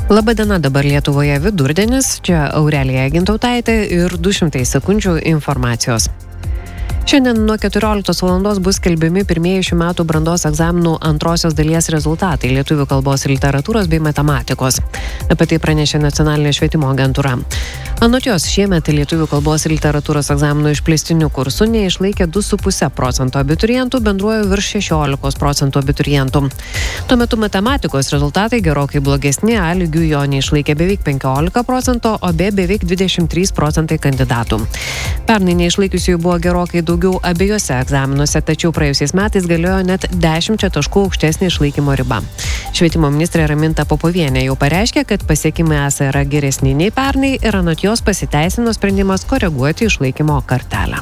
Labadiena, dabar Lietuvoje vidurdienis, čia Aurelija Gintautaitė ir 200 sekundžių informacijos. Šiandien nuo 14 valandos bus skelbiami pirmieji šių metų brandos egzaminų antrosios dalies rezultatai lietuvių kalbos ir literatūros bei matematikos. Apie tai pranešė Nacionalinė švietimo agentūra. Anot jos, šiemet lietuvių kalbos ir literatūros egzaminų išplėstinių kursų neišlaikė 2,5% abiturientų, bendruoju virš 16% abiturientų. Tuo metu matematikos rezultatai gerokai blogesni, A lygių jo neišlaikė beveik 15%, o B beveik 23% kandidatų. Pernai neišlaikiusiųjų buvo gerokai daugiau abiejose egzaminuose, tačiau praėjusiais metais galiojo net 10 taškų aukštesnė išlaikymo riba. Švietimo ministrė Raminta Popovienė jau pareiškė, kad pasiekimai esą yra geresni nei pernai ir anot jos pasiteisino sprendimas koreguoti išlaikymo kartelę.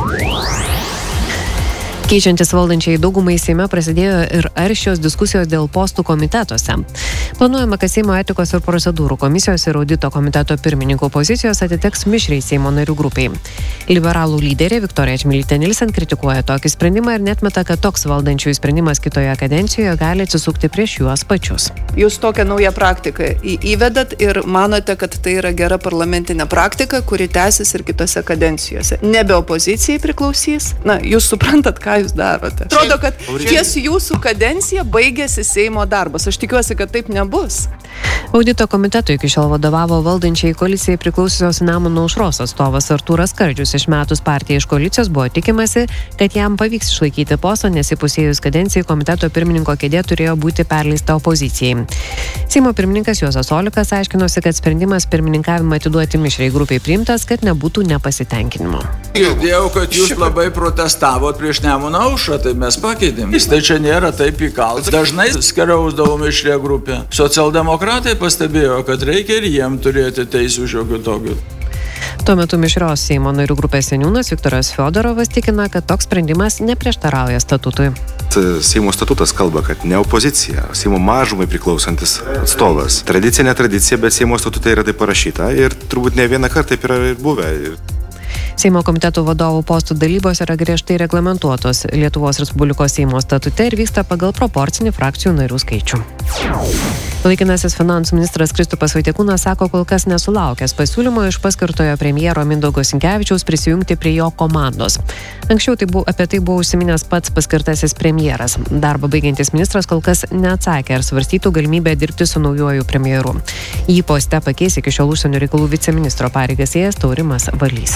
Keičiantis valdančiai daugumai Seime prasidėjo ir aršios diskusijos dėl postų komitetuose. Planuojama, kad Seimo etikos ir procedūrų komisijos ir audito komiteto pirmininko pozicijos atiteks mišriai Seimo narių grupiai. Liberalų lyderė Viktorija Čmilytė Nilsen kritikuoja tokį sprendimą ir netmeta, kad toks valdančiųjų sprendimas kitoje kadencijoje gali atsisukti prieš juos pačius. Jūs tokią naują praktiką įvedat ir manote, kad tai yra gera parlamentinė praktika, kuri tęsis ir kitose kadencijose. Nebe opozicijai priklausys. Jūs suprantat, ką jūs darote. Atrodo, kad ties jūsų kadencija baigėsi Seimo darbas. Aš tikiuosi, kad taip nebus. Audito komiteto iki šiol vadovavo valdančiai koalicijai priklausiusios Nemuno aušros atstovas Artūras Skardžius. Išmetus partiją iš koalicijos buvo tikimasi, kad jam pavyks išlaikyti postą, nes įpusėjus kadencijai komiteto pirmininko kėdė turėjo būti perleista opozicijai. Seimo pirmininkas Juozas Olekas aiškinosi, kad sprendimas pirmininkavimą atiduoti mišriai grupiai priimtas, kad nebūtų nepasitenkinimo. Girdėjau, kad jūs labai protestavot prieš Nemuno aušrą, tai mes pakeitėm. Tai čia nėra taip įkaltas. Dažnai skarausdavo mišrią grupę. Socialdemokratai pastebėjo, kad reikia ir jiem turėti teisų šiokių tokių. Tuo metu mišrios Seimo narių grupės seniūnas Viktoras Fiodorovas tikina, kad toks sprendimas neprieštarauja statutui. Seimo statutas kalba, kad ne opozicija, Seimo mažumai priklausantis atstovas. Tradicija, ne tradicija, bet Seimo statute yra tai parašyta ir turbūt ne vieną kartą taip yra ir buvę. Seimo komitetų vadovų postų dalybos yra griežtai reglamentuotos Lietuvos Respublikos Seimo statute ir vyksta pagal proporcinį frakcijų narių skaičių. Laikinasis finansų ministras Kristupas Vaitiekūnas sako, kol kas nesulaukęs pasiūlymo iš paskirtojo premjero Mindaugo Sinkevičiaus prisijungti prie jo komandos. Anksčiau apie tai buvo užsiminęs pats paskirtasis premjeras. Darbą baigiantis ministras kol kas neatsakė ar svarstytų galimybę dirbti su naujuoju premjeru. Jį poste pakeis iki šiol užsienio reikalų viceministro pareigas ėjęs Taurimas Valys.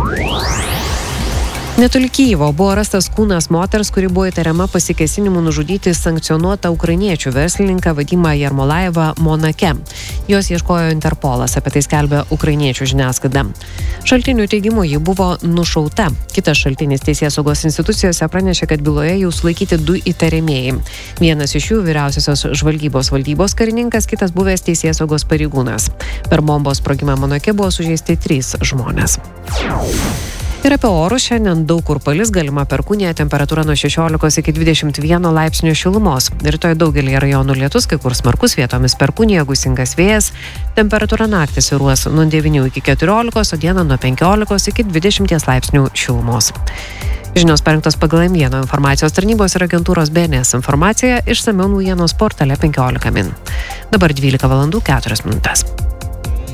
Netoli Kyjivo buvo rastas kūnas moters, kuri buvo įtariama pasikėsinimu nužudyti sankcionuotą ukrainiečių verslininką Vadimą Jarmolajevą Monake. Jos ieškojo Interpolas, apie tai skelbia ukrainiečių žiniasklaida. Šaltinių teigimu ji buvo nušauta. Kitas šaltinis teisėsaugos institucijose pranešė, kad byloje jau sulaikyti 2 įtariamieji. Vienas iš jų vyriausiosios žvalgybos valdybos karininkas, kitas buvęs teisėsaugos pareigūnas. Per bombos sprogimą Monake buvo sužeisti 3 žmonės. Ir apie orus šiandien daug kur palis, galima perkūnija, temperatūra nuo 16 iki 21 laipsnių šilumos. Rytoj daugelį rajonų lietus, kai kur smarkus, vietomis perkūnija, gūsingas vėjas. Temperatūra naktį svyruos nuo 9 iki 14, o dieną nuo 15 iki 20 laipsnių šilumos. Žinios parengtos pagal M1 informacijos tarnybos ir agentūros BNS informacija, išsamiau naujienos portale 15 min. Dabar 12 valandų 4 minutės.